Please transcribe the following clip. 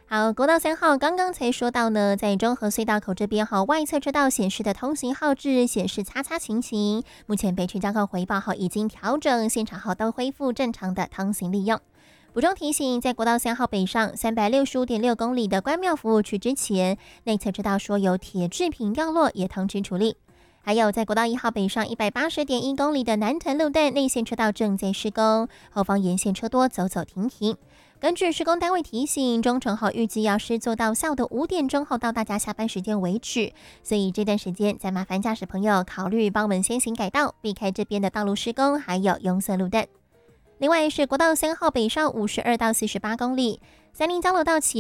好，国道3号刚刚才说到呢，在中和隧道口这边外侧车道显示的通行号志显示擦擦情形，目前北区交通回报已经调整，现场都恢复正常的通行利用。补充提醒，在国道3号北上365.6公里的关庙服务区之前，内侧车道说有铁制品掉落，也通知处理。还有在国道1号北上180.1公里的南屯路段内线车道正在施工，后方沿线车多，走走停停。根据施工单位提醒，中程预计要施作到下午的5点钟后到大家下班时间为止，所以这段时间再麻烦驾驶朋友考虑帮我们先行改道，避开这边的道路施工还有拥塞路段。另外是国道3号北上52到48公里，三林交流道起